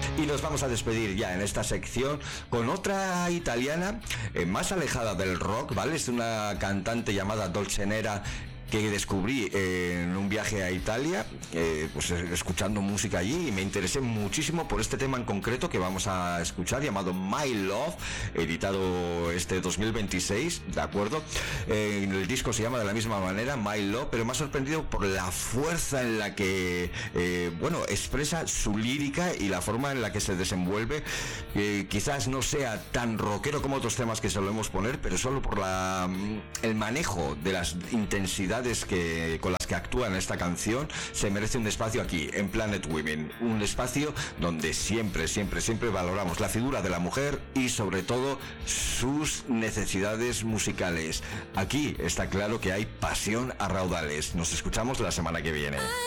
Y nos vamos a despedir ya en esta sección con otra italiana más alejada del rock, ¿vale? Es una cantante llamada Dolce Nera, que descubrí en un viaje a Italia, pues escuchando música allí, y me interesé muchísimo por este tema en concreto que vamos a escuchar, llamado My Love, editado este 2026, ¿de acuerdo? El disco se llama de la misma manera, My Love, pero me ha sorprendido por la fuerza en la que, expresa su lírica y la forma en la que se desenvuelve. Quizás no sea tan rockero como otros temas que solemos poner, pero solo por el manejo de las intensidades con las que actúa en esta canción, se merece un espacio aquí en Planet Women, un espacio donde siempre valoramos la figura de la mujer y sobre todo sus necesidades musicales. Aquí está claro que hay pasión a raudales. Nos escuchamos la semana que viene.